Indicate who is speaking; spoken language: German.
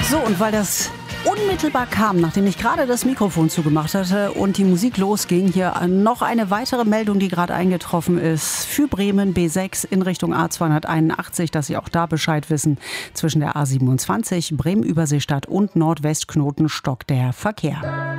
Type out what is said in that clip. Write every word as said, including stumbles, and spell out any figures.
Speaker 1: So, und weil das unmittelbar kam, nachdem ich gerade das Mikrofon zugemacht hatte und die Musik losging, hier noch eine weitere Meldung, die gerade eingetroffen ist. Für Bremen B sechs in Richtung A zweihunderteinundachtzig, dass Sie auch da Bescheid wissen. Zwischen der A siebenundzwanzig, Bremen-Überseestadt und Nordwestknoten stockt der Verkehr.